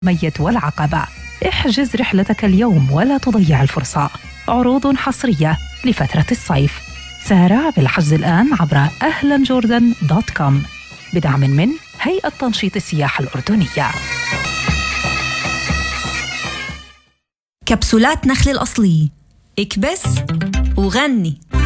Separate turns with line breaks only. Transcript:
ميت والعقبة. احجز رحلتك اليوم ولا تضيع الفرصة. عروض حصرية لفترة الصيف. سارع بالحجز الآن عبر ahlanjordan.com بدعم من هيئة تنشيط السياحة الأردنية.
كبسولات نخل الأصلية، اكبس وغني.